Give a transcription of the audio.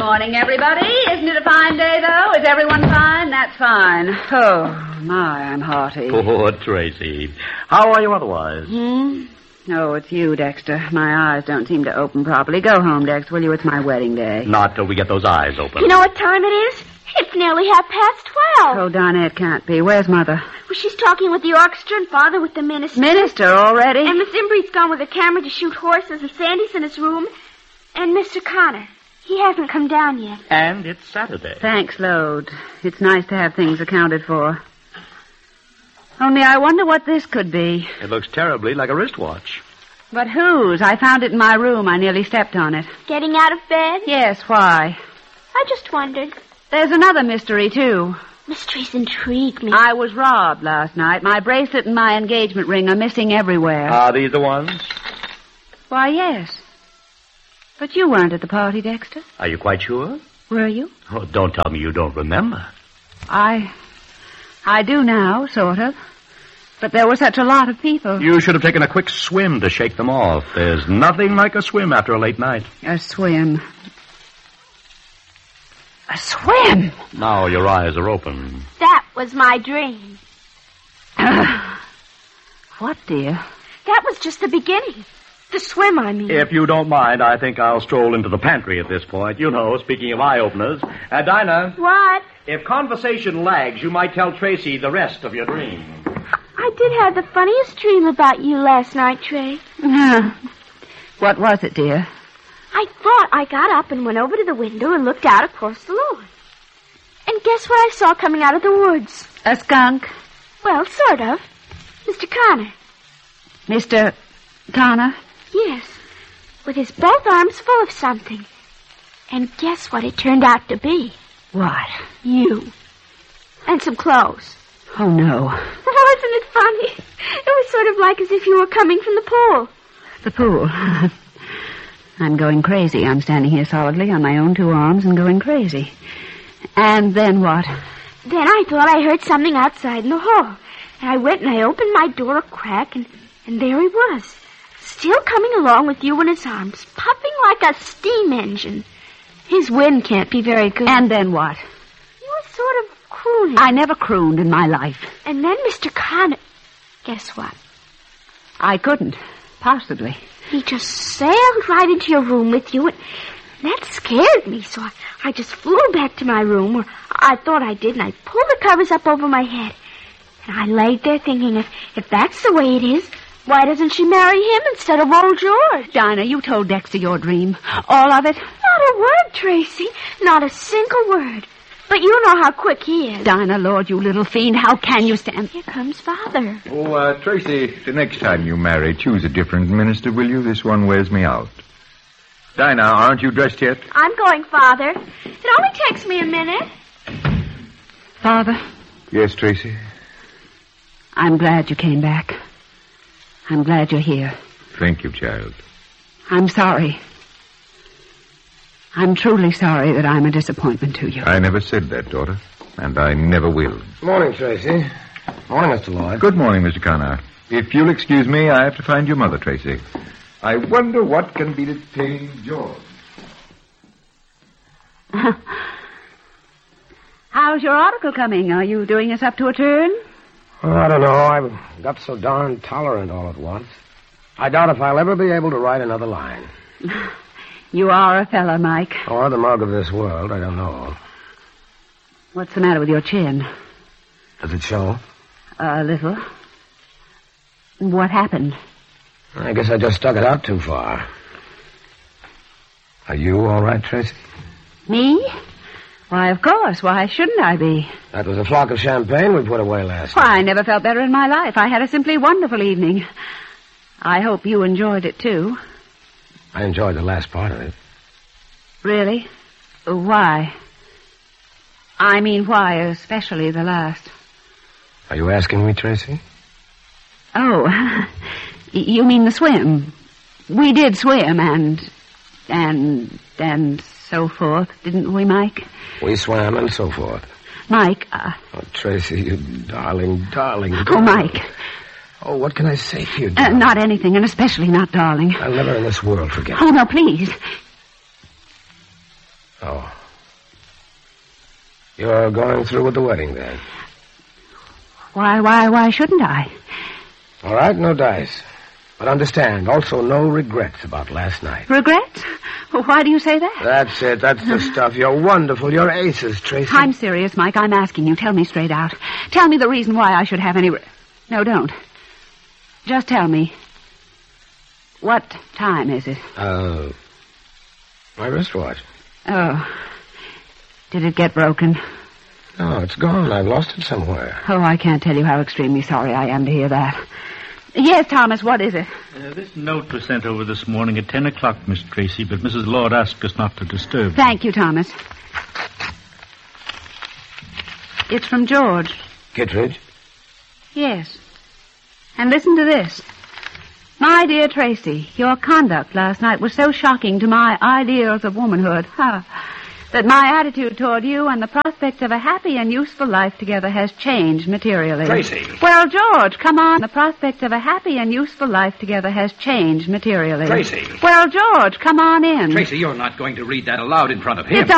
morning, everybody. Isn't it a fine day, though? Is everyone fine? That's fine. Oh, my, I'm hearty. Poor Tracy. How are you otherwise? Oh, it's you, Dexter. My eyes don't seem to open properly. Go home, Dex, will you? It's my wedding day. Not till we get those eyes open. You know what time it is? It's nearly 12:30. Oh, Dinah, it can't be. Where's Mother? Well, she's talking with the orchestra and Father with the minister. Minister already? And Miss Imbree's gone with a camera to shoot horses, and Sandy's in his room. And Mr. Connor. He hasn't come down yet. And it's Saturday. Thanks, Lode. It's nice to have things accounted for. Only I wonder what this could be. It looks terribly like a wristwatch. But whose? I found it in my room. I nearly stepped on it. Getting out of bed? Yes, why? I just wondered. There's another mystery, too. Mysteries intrigue me. I was robbed last night. My bracelet and my engagement ring are missing everywhere. Are these the ones? Why, yes. But you weren't at the party, Dexter. Are you quite sure? Were you? Oh, don't tell me you don't remember. I do now, sort of. But there were such a lot of people. You should have taken a quick swim to shake them off. There's nothing like a swim after a late night. A swim. A swim? Now your eyes are open. That was my dream. What, dear? That was just the beginning. The swim, I mean. If you don't mind, I think I'll stroll into the pantry at this point. You know, speaking of eye-openers. Dinah. What? If conversation lags, you might tell Tracy the rest of your dream. I did have the funniest dream about you last night, Trey. What was it, dear? I thought I got up and went over to the window and looked out across the lawn. And guess what I saw coming out of the woods? A skunk? Well, sort of. Mr. Connor. Mr. Connor? Yes. With his both arms full of something. And guess what it turned out to be? What? You. And some clothes. Oh, no. Wasn't it funny? It was sort of like as if you were coming from the pool. The pool. I'm going crazy. I'm standing here solidly on my own two arms and going crazy. And then what? Then I thought I heard something outside in the hall. And I went and I opened my door a crack, and there he was. Still coming along with you in his arms, puffing like a steam engine. His wind can't be very good. And then what? He was sort of crooning. I never crooned in my life. And then Mr. Connor... Guess what? I couldn't. Possibly. He just sailed right into your room with you, and that scared me, so I just flew back to my room, or I thought I did, and I pulled the covers up over my head. And I laid there thinking, if that's the way it is, why doesn't she marry him instead of old George? Dinah, you told Dexter your dream. All of it? Not a word, Tracy. Not a single word. But you know how quick he is. Dinah, Lord, you little fiend, how can you stand... Here comes Father. Oh, Tracy, the next time you marry, choose a different minister, will you? This one wears me out. Dinah, aren't you dressed yet? I'm going, Father. It only takes me a minute. Father? Yes, Tracy? I'm glad you came back. I'm glad you're here. Thank you, child. I'm sorry. I'm truly sorry that I'm a disappointment to you. I never said that, daughter. And I never will. Morning, Tracy. Morning, Mr. Lloyd. Good morning, Mr. Connor. If you'll excuse me, I have to find your mother, Tracy. I wonder what can be detaining George. How's your article coming? Are you doing us up to a turn? Well, I don't know. I've got so darn tolerant all at once. I doubt if I'll ever be able to write another line. You are a fella, Mike. Or the mug of this world, I don't know. What's the matter with your chin? Does it show? A little. What happened? I guess I just stuck it out too far. Are you all right, Tracy? Me? Why, of course. Why shouldn't I be? That was a flock of champagne we put away last Why, night. I never felt better in my life. I had a simply wonderful evening. I hope you enjoyed it, too. I enjoyed the last part of it. Really? Why? I mean, why, especially the last? Are you asking me, Tracy? Oh, you mean the swim? We did swim and so forth, didn't we, Mike? We swam and so forth. Mike, Oh, Tracy, you darling, darling. Oh, Mike. Oh, what can I say to you, darling? Not anything, and especially not darling. I'll never in this world forget Oh, no, please. Oh. You're going through with the wedding, then? Why shouldn't I? All right, no dice. But understand, also no regrets about last night. Regrets? Why do you say that? That's it. That's the stuff. You're wonderful. You're aces, Tracy. I'm serious, Mike. I'm asking you. Tell me straight out. Tell me the reason why I should have any... No, don't. Just tell me. What time is it? My wristwatch. Oh. Did it get broken? No, it's gone. I've lost it somewhere. Oh, I can't tell you how extremely sorry I am to hear that. Yes, Thomas, what is it? This note was sent over this morning at 10 o'clock, Miss Tracy, but Mrs. Lord asked us not to disturb. Thank you, Thomas. It's from George. Kittredge? Yes. And listen to this. My dear Tracy, your conduct last night was so shocking to my ideals of womanhood, that my attitude toward you and the prospect of a happy and useful life together has changed materially. Tracy! Well, George, come on. The prospect of a happy and useful life together has changed materially. Tracy! Well, George, come on in. Tracy, you're not going to read that aloud in front of him. It's